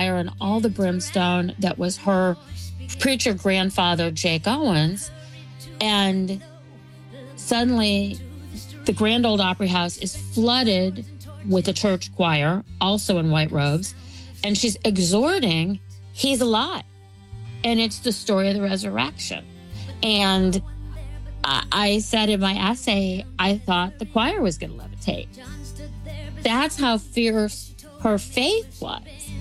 fire and all the brimstone that was her preacher grandfather, Jake Owens. And suddenly the Grand Ole Opry House is flooded with a church choir, also in white robes. And she's exhorting, he's alive. And it's the story of the resurrection. And I said in my essay, I thought the choir was going to levitate. That's how fierce her faith was.